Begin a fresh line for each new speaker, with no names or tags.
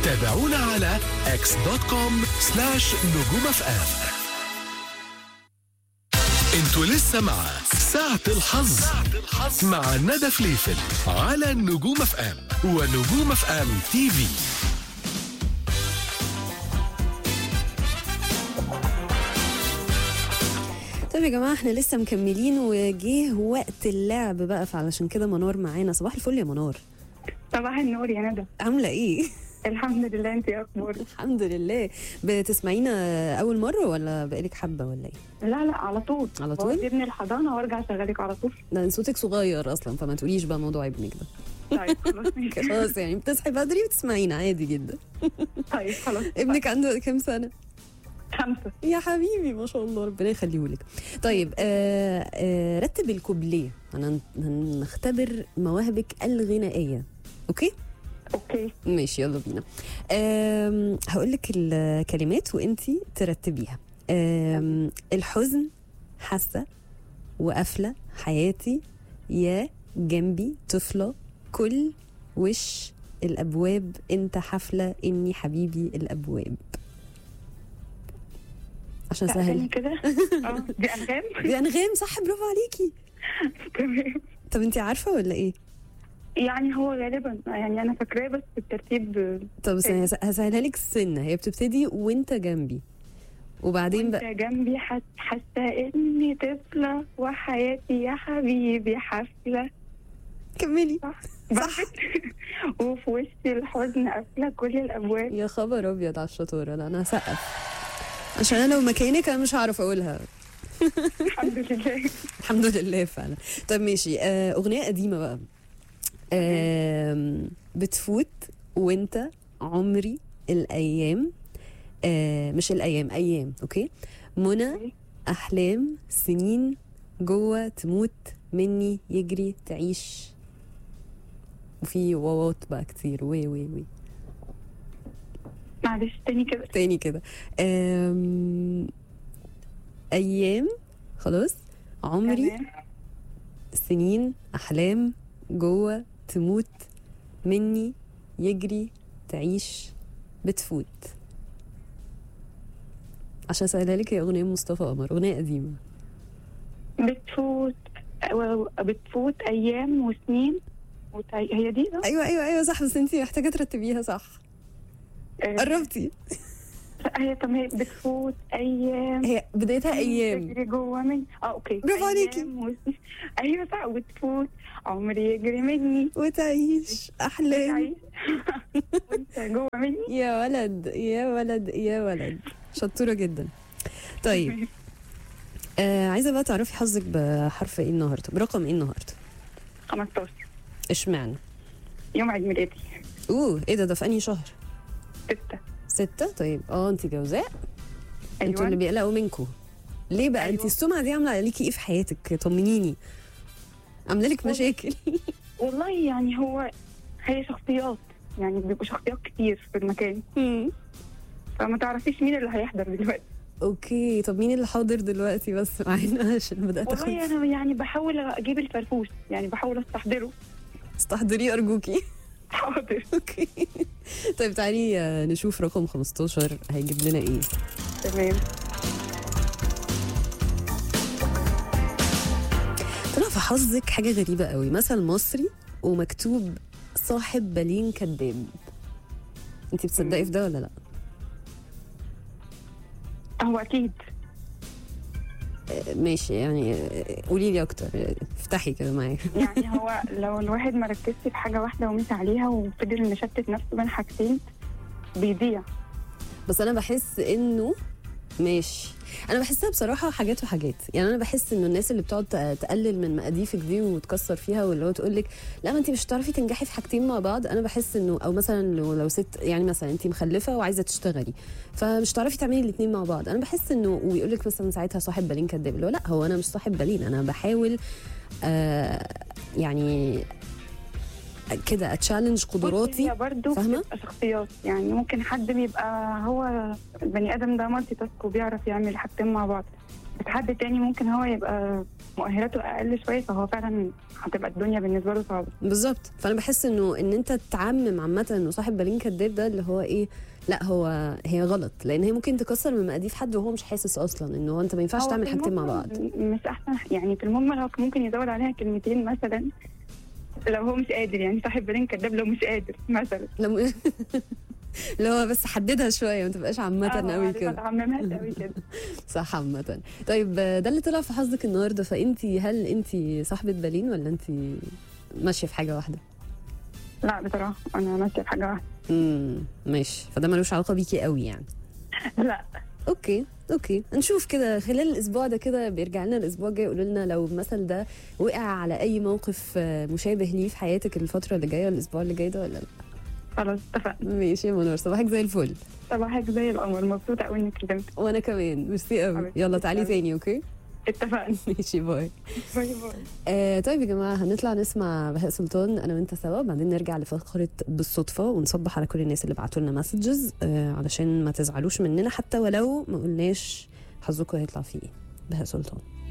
تابعونا على x.com/نجوم FM. انتوا لسه مع ساعة الحظ مع ندى فليفل على نجوم اف ام ونجوم اف ام تي في.
طيب يا جماعة احنا لسه مكملين وجيه وقت اللعب بقى، فعلشان كده منار معانا. صباح الفل يا منار.
صباح النور يا ندى.
عاملة ايه؟
الحمد لله، انت ايه اخبارك؟
الحمد لله. بتسمعينا أول مرة ولا بقالك حبة ولا ايه؟
لا على طول.
على طول؟
ابني الحضانة وارجع اشغلك على طول.
ده صوتك صغير أصلا، فما تقوليش بقى موضوع ابنك ده.
طيب خلاص.
خلاص يعني بتصحي بدري وتسمعينا عادي جدا.
طيب خلاص.
ابنك عنده كام سنة؟
5.
يا حبيبي ما شاء الله، ربنا يخليهولك. طيب رتب الكوبليه، هنختبر مواهبك الغنائية. اوكي ماشي، يلا بينا. هقول لك الكلمات وانتي ترتبيها. الحزن، حاسة، وقافلة، حياتي، يا جنبي، طفلة، كل، وش، الأبواب، انت حفلة، اني حبيبي، الأبواب. عشان سهل
كده. دي انغام.
دي انغام، صح، برافو عليكي.
تمام.
طب انتي عارفة ولا ايه؟
يعني هو غالبا، يعني انا فاكراه بس الترتيب.
طب هسهلها لك السنة. هي بتبتدي وانت جنبي، وبعدين
بقى وانت جنبي حاسة اني طفلة، وحياتي يا حبيبي حفلة.
كملي.
صح. وفي وش الحزن قافلة كل الابواب.
يا خبر ابيض على الشطورة. لا انا هسقف، عشان انا لو مكانك انا مش هعرف اقولها.
الحمد لله.
الحمد لله فعلا. طب ماشي، اغنية قديمة بقى. بتفوت وانت، عمري، الايام، مش الايام، ايام. اوكي. منى، احلام، سنين، جوه، تموت، مني، يجري، تعيش. وفي واوات بقى كتير. وي
معلش تاني كده.
ايام، خلاص، عمري، سنين، احلام، جوه، تموت، مني، يجري، تعيش، بتفوت. عشان سألها لك، هي أغنية مصطفى قمر، أغنية قديمة.
بتفوت أيام وسنين هي دي ده؟
أيوة صح، بس أنتي محتاجة ترتبيها صح. قربتي.
هي تمام. بتفوت أيام،
هي بدايتها أيام
تجري جوه مني. أوكي،
برافو عليكي.
أيوة صح. بتفوت عمري يجري مني،
وتعيش أحلام
وانت جوه مني.
يا ولد يا ولد يا ولد، شطورة جدا. طيب عايزة بقى تعرفي حظك بحرف ايه النهاردة، برقم ايه النهاردة؟
15.
اشمعنى؟
يوم عيد ميلادي.
ايه ده في انهي شهر؟ 6. طيب انتي جوزاء.
أيوة.
انتوا اللي بيقلقوا منكم ليه بقى؟ أيوة. انتي السمعة دي عاملة عليكي ايه في حياتك؟ طمنيني، عاملة لك مشاكل؟
والله يعني هي شخصيات، يعني بيبقوا شخصيات كتير في المكان. فما تعرفيش مين اللي هيحضر دلوقتي.
اوكي، طب مين اللي حاضر دلوقتي بس معانا؟ عشان بدأت
والله انا يعني بحاول اجيب الفرفوش، يعني بحاول استحضره.
استحضريه ارجوكي.
حاضر.
اوكي. طيب تعالي نشوف رقم 15 هيجيب لنا ايه.
تمام.
طلع في حظك حاجة غريبة قوي، مثل مصري ومكتوب صاحب بالين كداب. انتي بتصدقي في ده ولا لا؟
هو اكيد.
ماشي، يعني قولي لي اكتر، افتحي كده معايا.
يعني هو لو الواحد ما ركزش في حاجه واحده ومشي عليها وفضل مشتت نفسه بين حاجتين بيضيع.
بس انا بحس انه ماشي، انا بحسها بصراحه حاجات وحاجات. يعني انا بحس انه الناس اللي بتقعد تقلل من مقاديفك دي وتكسر فيها، واللي هو تقول لك لا ما انت مش هتعرفي تنجحي في حاجتين مع بعض. انا بحس انه، او مثلا لو ست، يعني مثلا انت مخلفه وعايزه تشتغلي فمش هتعرفي تعملي الاثنين مع بعض. انا بحس انه، ويقول لك مثلا ساعتها صاحب بالين كداب، اللي هو لا، هو انا مش صاحب بالين، انا بحاول يعني كده اتشالنج قدراتي.
فاهمه؟ شخصيات، يعني ممكن حد بيبقى هو البني ادم ده مالتي تاسك وبيعرف يعمل حاجتين مع بعض. بس حد تاني ممكن هو يبقى مؤهلاته اقل شويه، فهو فعلا هتبقى الدنيا بالنسبه له صعبه.
بالظبط. فانا بحس انه ان انت تعمم عامه انه صاحب بالين كداب ده اللي هو ايه، لا هي غلط، لان هي ممكن تكسر من مقاديف حد وهو مش حاسس اصلا انه انت ما ينفعش
هو
تعمل
في
حاجتين مع
المجمل
بعض.
مش احسن يعني، في المجمل هو ممكن يزود عليها كلمتين مثلا لو هو مش قادر، يعني صاحب بالين كداب لو مش قادر مثلا.
اللي هو بس حددها شويه ما تبقاش عامه قوي كده.
تعممهاش قوي كده.
صح عامه. طيب ده اللي طلع في حظك النهارده. فانتي هل انتي صاحبه بالين ولا انتي ماشيه في حاجه واحده؟
لا بصراحه انا ماشيه في حاجه واحده.
ماشي. فده ملوش علاقه بيكي قوي يعني.
لا
اوكي نشوف كده خلال الاسبوع ده كده، بيرجع لنا الاسبوع الجاي يقولوا لنا لو المثل ده وقع على اي موقف مشابه ليه في حياتك الفتره اللي جايه الاسبوع اللي جاي ده ولا لا.
خلاص اتفقنا.
ماشي يا منور، صباحك زي الفل.
صباحك زي القمر، مبسوطه قوي انك كلمت.
وانا كمان ميرسي قوي. يلا تعالي تاني. اوكي
اتفقنا.
ماشي باي.
باي باي.
طيب يا جماعه هنطلع نسمع بهاء سلطان انا وانت سوا، بعدين نرجع لفقره بالصدفه ونصبح على كل الناس اللي بعتوا لنا مسجز علشان ما تزعلوش مننا حتى ولو ما قلناش حظكم هيطلع فيه ايه. بهاء سلطان.